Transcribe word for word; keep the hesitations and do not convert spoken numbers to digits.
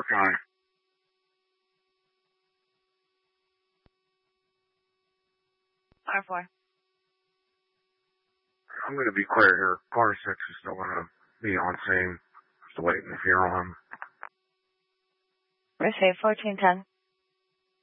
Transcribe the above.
Aye. R four. I'm going to be clear here. Car six is still going to be on scene. Still waiting to hear on him. Receive fourteen ten.